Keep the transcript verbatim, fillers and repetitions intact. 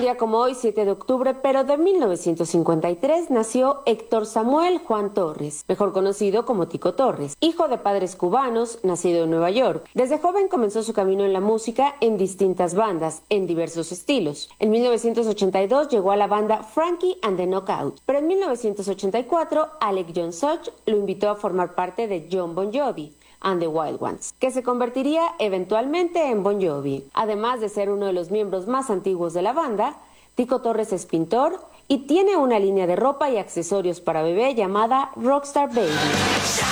día como hoy, siete de octubre, pero de mil novecientos cincuenta y tres, nació Héctor Samuel Juan Torres, mejor conocido como Tico Torres, hijo de padres cubanos, nacido en Nueva York. Desde joven comenzó su camino en la música en distintas bandas, en diversos estilos. En mil novecientos ochenta y dos llegó a la banda Frankie and the Knockout, pero en mil novecientos ochenta y cuatro, Alec John Such lo invitó a formar parte de Jon Bon Jovi and the Wild Ones, que se convertiría eventualmente en Bon Jovi. Además de ser uno de los miembros más antiguos de la banda, Tico Torres es pintor y tiene una línea de ropa y accesorios para bebé llamada Rockstar Baby.